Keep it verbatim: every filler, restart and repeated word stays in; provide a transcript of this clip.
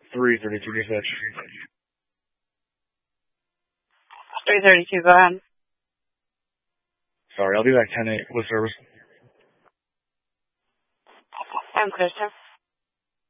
three thirty-two dispatch. three thirty-two, go ahead. Sorry, I'll be back ten eight with service. I'm Krista.